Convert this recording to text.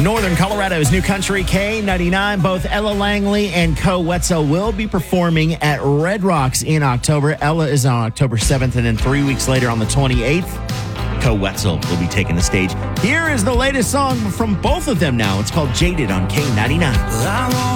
Northern Colorado's New Country K99. Both Ella Langley and Co Wetzel will be performing at Red Rocks in October. Ella is on October 7th, and then 3 weeks later on the 28th, Co Wetzel will be taking the stage. Here is the latest song from both of them now. It's called Jaded on K99.